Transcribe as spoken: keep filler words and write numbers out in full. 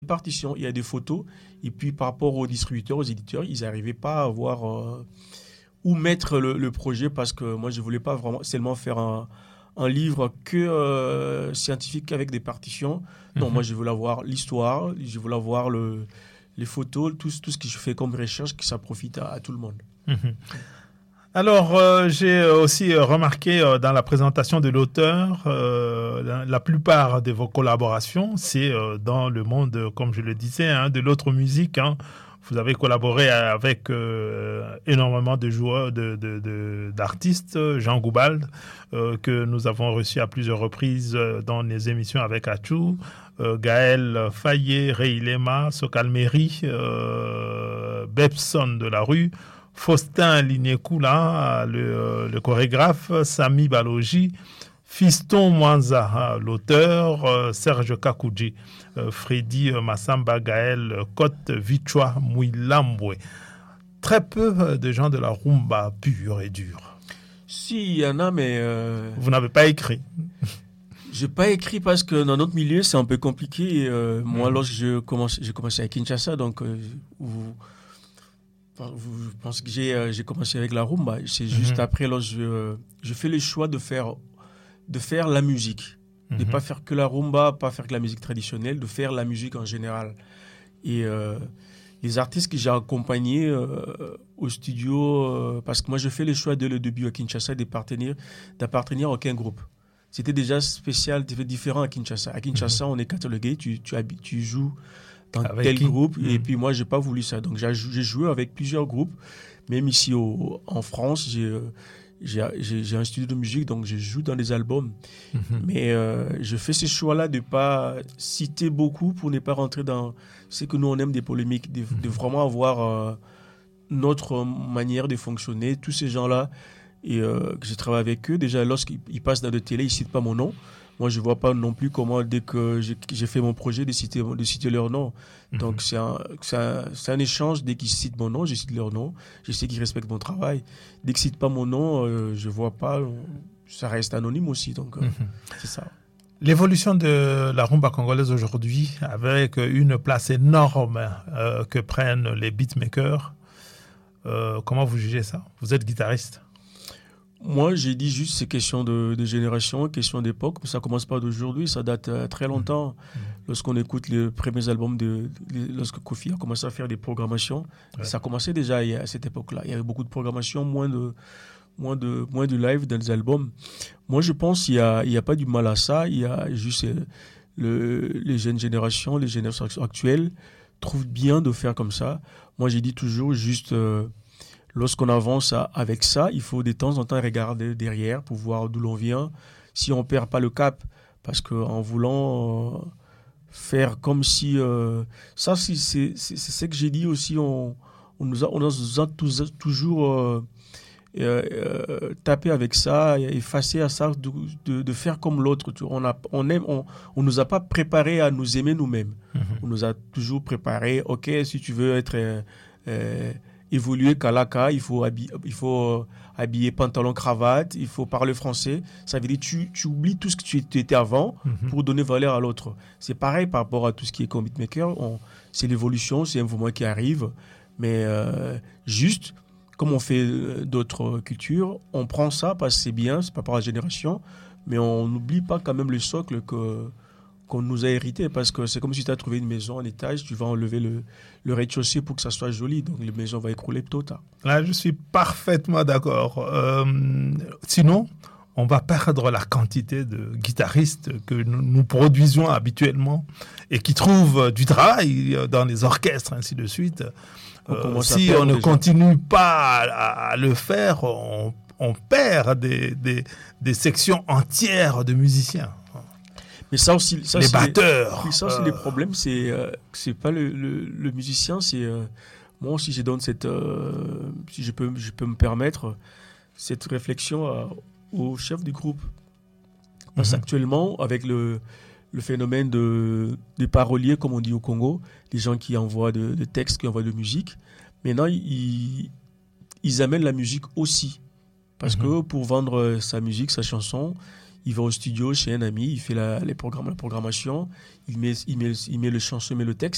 partitions, il y a des photos. Et puis, par rapport aux distributeurs, aux éditeurs, ils n'arrivaient pas à voir euh, où mettre le, le projet parce que moi, je ne voulais pas vraiment seulement faire un, un livre que euh, scientifique avec des partitions. Non, mm-hmm. moi, je voulais avoir l'histoire, je voulais avoir le, les photos, tout, tout ce que je fais comme recherche, que ça profite à, à tout le monde. Mm-hmm. Alors, euh, j'ai aussi remarqué euh, dans la présentation de l'auteur, euh, la, la plupart de vos collaborations, c'est euh, dans le monde, comme je le disais, hein, de l'autre musique. Hein. Vous avez collaboré avec euh, énormément de joueurs, de, de, de, d'artistes, Jean Goubald, euh, que nous avons reçu à plusieurs reprises dans les émissions avec Achou, euh, Gaël Fayet, Ray Lema, Sokalmeri, euh, Bebson de la Rue, Faustin Lignécoula, le, le chorégraphe, Sami Balogi, Fiston Mwanza, l'auteur, euh, Serge Kakoudji, euh, Freddy Massamba, Gaël Cote, Vichwa Mouilambwe. Très peu de gens de la rumba pure et dure. Si, il y en a, mais... Euh... Vous n'avez pas écrit? Je n'ai pas écrit parce que dans notre milieu, c'est un peu compliqué. Euh, mmh. Moi, lorsque je commence, j'ai commencé à Kinshasa, donc... Euh, où, je pense que j'ai, euh, j'ai commencé avec la rumba. C'est juste mm-hmm. après, lorsque je, je fais le choix de faire, de faire la musique. Mm-hmm. De ne pas faire que la rumba, pas faire que la musique traditionnelle, de faire la musique en général. Et euh, les artistes que j'ai accompagnés euh, au studio, euh, parce que moi, je fais le choix dès le début à Kinshasa d'appartenir, d'appartenir à aucun groupe. C'était déjà spécial, différent à Kinshasa. À Kinshasa, mm-hmm. on est catalogué, tu, tu, habites, tu joues dans avec tel qui? groupe, mmh. et puis moi, j'ai pas voulu ça. Donc, j'ai, j'ai joué avec plusieurs groupes, même ici au, en France, j'ai, j'ai, j'ai, j'ai un studio de musique, donc je joue dans des albums. Mmh. Mais euh, je fais ce choix-là de pas citer beaucoup pour ne pas rentrer dans ce que nous, on aime des polémiques, de, mmh. de vraiment avoir euh, notre manière de fonctionner. Tous ces gens-là, et euh, que je travaille avec eux, déjà, lorsqu'ils passent dans de télé, ils citent pas mon nom. Moi, je ne vois pas non plus comment, dès que j'ai, j'ai fait mon projet, de citer, de citer leur nom. Mm-hmm. Donc, c'est un, c'est, un, c'est un échange. Dès qu'ils citent mon nom, je cite leur nom. Je sais qu'ils respectent mon travail. Dès qu'ils ne citent pas mon nom, euh, je ne vois pas. Ça reste anonyme aussi. Donc, euh, mm-hmm. c'est ça. L'évolution de la rumba congolaise aujourd'hui, avec une place énorme euh, que prennent les beatmakers, euh, comment vous jugez ça? Vous êtes guitariste? Moi, j'ai dit juste c'est question de, de génération, question d'époque. Ça commence pas d'aujourd'hui, ça date euh, très longtemps. Mmh. Lorsqu'on écoute les premiers albums, de, de, lorsque Kofi a commencé à faire des programmations, ouais. ça commençait déjà à cette époque-là. Il y avait beaucoup de programmations, moins de, moins de, moins de live dans les albums. Moi, je pense qu'il y a, il y a pas du mal à ça. Il y a juste euh, le, les jeunes générations, les générations actuelles trouvent bien de faire comme ça. Moi, j'ai dit toujours juste... Euh, Lorsqu'on avance avec ça, il faut de temps en temps regarder derrière pour voir d'où l'on vient. Si on ne perd pas le cap, parce qu'en voulant euh, faire comme si... Euh, ça, c'est, c'est, c'est, c'est ce que j'ai dit aussi. On, on nous a, on nous a tous, toujours euh, euh, euh, tapé avec ça, effacé à ça, de, de, de faire comme l'autre. On a, on aime, on, on nous a pas préparé à nous aimer nous-mêmes. Mm-hmm. On nous a toujours préparé, OK, si tu veux être... Euh, euh, évoluer Kalaka, il faut, habiller, il faut habiller pantalon, cravate, il faut parler français. Ça veut dire que tu, tu oublies tout ce que tu étais avant mm-hmm. pour donner valeur à l'autre. C'est pareil par rapport à tout ce qui est comme beatmaker. On, c'est l'évolution, c'est un mouvement qui arrive. Mais euh, juste, comme on fait d'autres cultures, on prend ça parce que c'est bien, c'est par rapport à la génération, mais on n'oublie pas quand même le socle que... qu'on nous a hérité, parce que c'est comme si tu as trouvé une maison en étage, tu vas enlever le, le rez-de-chaussée pour que ça soit joli, donc la maison va écrouler tôt ou tard. Là, je suis parfaitement d'accord. Euh, sinon, on va perdre la quantité de guitaristes que nous, nous produisons habituellement et qui trouvent du travail dans les orchestres, ainsi de suite. Euh, si on ne déjà. continue pas à, à le faire, on, on perd des, des, des sections entières de musiciens. Mais ça aussi, ça les c'est batteurs. Les, ça c'est euh... les problèmes. C'est euh, c'est pas le, le, le musicien. C'est euh, moi si je donne cette, euh, si je peux je peux me permettre cette réflexion à, au chef du groupe. Parce mm-hmm. qu'actuellement avec le le phénomène de des paroliers comme on dit au Congo, les gens qui envoient de, de textes, qui envoient de musique. Maintenant ils ils amènent la musique aussi parce mm-hmm. que pour vendre sa musique, sa chanson. Il va au studio chez un ami, il fait la, les programmes, la programmation, il met, il, met, il met le chanson, il met le texte.